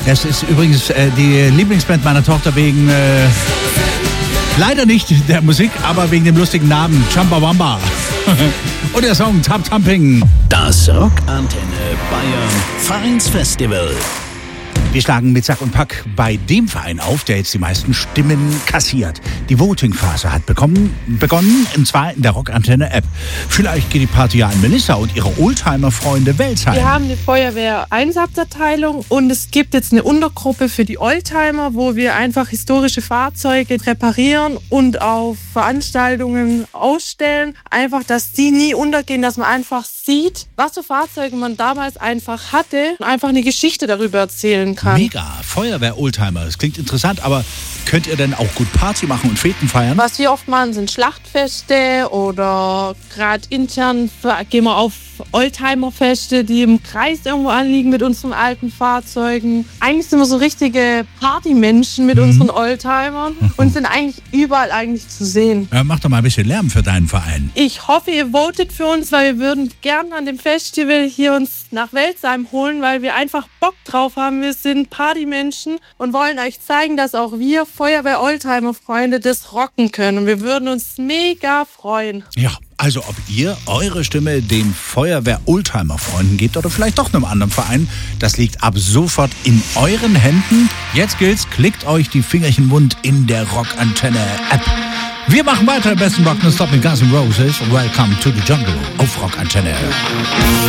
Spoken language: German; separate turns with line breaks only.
Das ist übrigens die Lieblingsband meiner Tochter wegen, leider nicht der Musik, aber wegen dem lustigen Namen Chumbawamba. Und der Song Tap Tamping.
Das Rockantenne Bayern Vereinsfestival.
Wir schlagen mit Sack und Pack bei dem Verein auf, der jetzt die meisten Stimmen kassiert. Die Voting-Phase hat begonnen, und zwar in der Rockantenne-App. Vielleicht geht die Party ja an Melissa und ihre Oldtimer-Freunde Welzheim.
Wir haben eine Feuerwehr-Einsatzabteilung und es gibt jetzt eine Untergruppe für die Oldtimer, wo wir einfach historische Fahrzeuge reparieren und auf Veranstaltungen ausstellen. Einfach, dass die nie untergehen, dass man einfach sieht, was für Fahrzeuge man damals einfach hatte und einfach eine Geschichte darüber erzählen kann.
Mega, Feuerwehr-Oldtimer. Das klingt interessant, aber könnt ihr denn auch gut Party machen und Feten feiern?
Was wir oft machen, sind Schlachtfeste oder gerade intern gehen wir auf Oldtimer-Feste, die im Kreis irgendwo anliegen mit unseren alten Fahrzeugen. Eigentlich sind wir so richtige Partymenschen mit unseren Oldtimern und sind eigentlich überall eigentlich zu sehen.
Ja, mach doch mal ein bisschen Lärm für deinen Verein.
Ich hoffe, ihr votet für uns, weil wir würden gerne an dem Festival hier uns nach Welzheim holen, weil wir einfach Bock drauf haben. Wir sind Partymenschen und wollen euch zeigen, dass auch wir Feuerwehr-Oldtimer-Freunde das rocken können. Und wir würden uns mega freuen.
Ja, also ob ihr eure Stimme den Feuerwehr-Oldtimer-Freunden gebt oder vielleicht doch einem anderen Verein, das liegt ab sofort in euren Händen. Jetzt gilt's, klickt euch die Fingerchen wund in der Rockantenne-App. Wir machen weiter im besten Rock Non-Stop mit Guns N' Roses. Welcome to the Jungle auf Rockantenne.